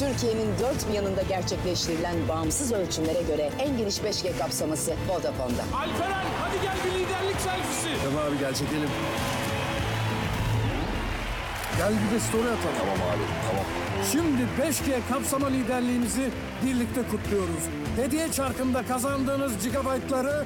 Türkiye'nin dört bir yanında gerçekleştirilen bağımsız ölçümlere göre en geniş 5G kapsaması Vodafone'da. Alperen hadi gel bir liderlik selfisi. Tamam abi gel çekelim. Gel bir de story atalım. Tamam abi, tamam. Şimdi 5G kapsama liderliğimizi birlikte kutluyoruz. Hediye çarkında kazandığınız gigabaytları